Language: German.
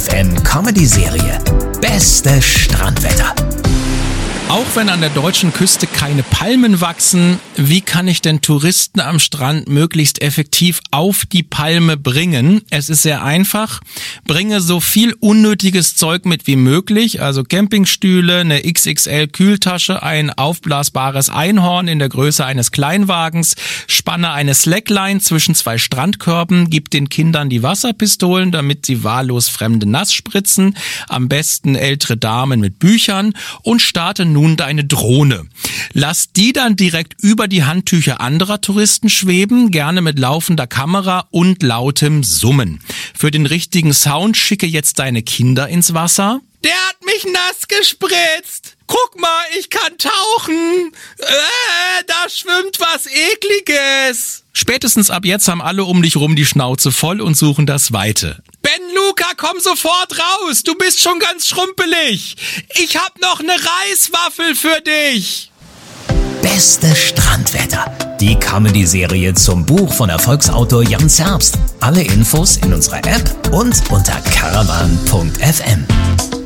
FM Comedy-Serie Beste Strandwetter. Auch wenn an der deutschen Küste keine Palmen wachsen, wie kann ich denn Touristen am Strand möglichst effektiv auf die Palme bringen? Es ist sehr einfach. Bringe so viel unnötiges Zeug mit wie möglich, also Campingstühle, eine XXL-Kühltasche, ein aufblasbares Einhorn in der Größe eines Kleinwagens, spanne eine Slackline zwischen zwei Strandkörben, gib den Kindern die Wasserpistolen, damit sie wahllos Fremde nass spritzen, am besten ältere Damen mit Büchern und starte nun deine Drohne. Lass die dann direkt über die Handtücher anderer Touristen schweben, gerne mit laufender Kamera und lautem Summen. Für den richtigen Sound schicke jetzt deine Kinder ins Wasser. Der hat mich nass gespritzt. Guck mal, ich kann tauchen. Da schwimmt was Ekliges. Spätestens ab jetzt haben alle um dich rum die Schnauze voll und suchen das Weite. Ben Luca, komm sofort raus. Du bist schon ganz schrumpelig. Ich hab noch eine Reiswaffel für dich. Beste Strandwetter. Die Comedy-Serie zum Buch von Erfolgsautor Jan Zerbst. Alle Infos in unserer App und unter caravan.fm.